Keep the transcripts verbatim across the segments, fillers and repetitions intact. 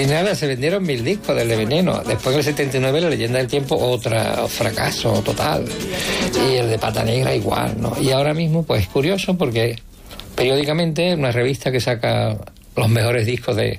Y nada, se vendieron mil discos del de Veneno. Después del setenta y nueve, La Leyenda del Tiempo, otra fracaso total. Y el de Pata Negra igual, ¿no? Y ahora mismo, pues es curioso porque periódicamente una revista que saca los mejores discos de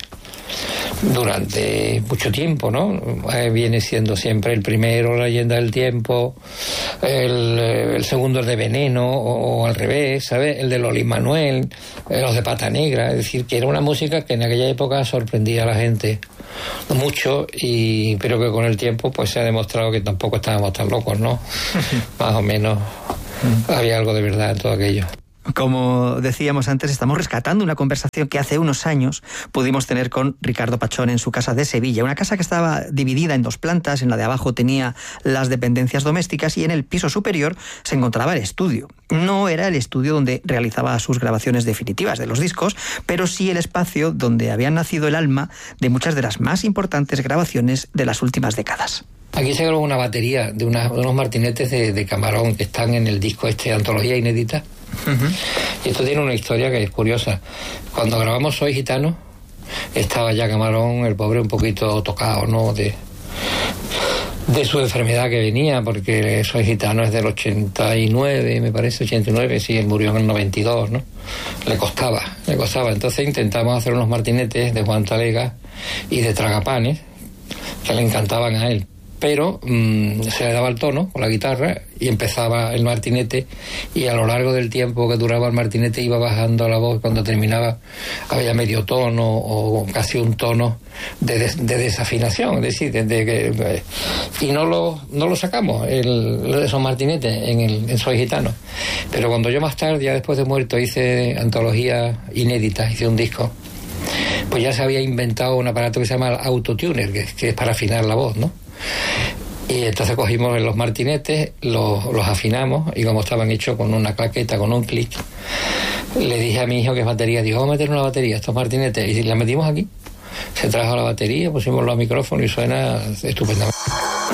durante mucho tiempo, ¿no? Eh, viene siendo siempre el primero La Leyenda del Tiempo, el, el segundo el de Veneno, o, o al revés, ¿sabes? El de Loli Manuel, eh, los de Pata Negra. Es decir, que era una música que en aquella época sorprendía a la gente mucho, y pero que con el tiempo pues se ha demostrado que tampoco estábamos tan locos, ¿no? Más o menos había algo de verdad en todo aquello. Como decíamos antes, estamos rescatando una conversación que hace unos años pudimos tener con Ricardo Pachón en su casa de Sevilla. Una casa que estaba dividida en dos plantas. En la de abajo tenía las dependencias domésticas y en el piso superior se encontraba el estudio. No era el estudio donde realizaba sus grabaciones definitivas de los discos, pero sí el espacio donde había nacido el alma de muchas de las más importantes grabaciones de las últimas décadas. Aquí se grabó una batería de, una, de unos martinetes de, de Camarón que están en el disco este, Antología Inédita. Uh-huh. Y esto tiene una historia que es curiosa. Cuando grabamos Soy Gitano, estaba ya Camarón, el pobre, un poquito tocado, ¿no? De, de su enfermedad que venía, porque Soy Gitano es del ochenta y nueve, me parece, ochenta y nueve, sí, él murió en el noventa y dos, ¿no? Le costaba, le costaba. Entonces intentamos hacer unos martinetes de Juan Talega y de Tragapanes, que le encantaban a él. Pero mmm, se le daba el tono con la guitarra y empezaba el martinete, y a lo largo del tiempo que duraba el martinete iba bajando la voz. Cuando terminaba había medio tono o casi un tono de, des, de desafinación, es decir, de, de, de, y no lo, no lo sacamos, el, esos martinetes en, el, en Soy Gitano. Pero cuando yo más tarde, ya después de muerto, hice Antología Inédita, hice un disco, pues ya se había inventado un aparato que se llama autotuner, que, que es para afinar la voz, ¿no? Y entonces cogimos los martinetes, los, los afinamos, y como estaban hechos con una claqueta, con un clic, le dije a mi hijo que es batería, digo, vamos a meter una batería, estos martinetes, y la metimos aquí. Se trajo la batería, pusimos los micrófonos y suena estupendamente.